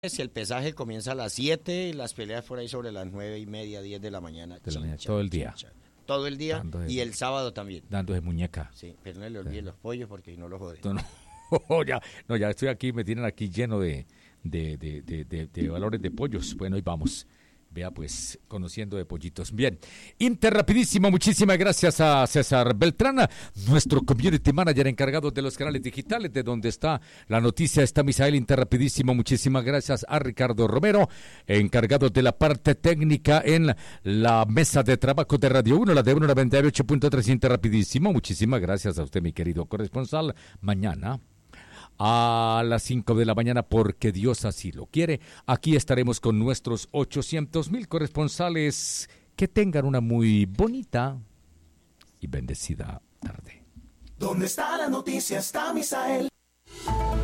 Si el pesaje comienza a las 7 y las peleas por ahí sobre las 9:30, 10 de la mañana. Todo el día. Todo el día y el sábado también. Dando de muñeca. Sí, pero no le olviden los pollos porque no los jode. Ya estoy aquí, me tienen aquí lleno de valores de pollos. Bueno, y vamos. Vea, pues, conociendo de pollitos. Bien, Inter rapidísimo, muchísimas gracias a César Beltrán, nuestro community manager encargado de los canales digitales, de donde está la noticia, está Misael Inter rapidísimo, muchísimas gracias a Ricardo Romero, encargado de la parte técnica en la mesa de trabajo de Radio 1, la de 198.3 Inter rapidísimo, muchísimas gracias a usted, mi querido corresponsal. Mañana a las 5 de la mañana, porque Dios así lo quiere, aquí estaremos con nuestros 800,000 corresponsales. Que tengan una muy bonita y bendecida tarde. ¿Dónde está la noticia? Está Misael.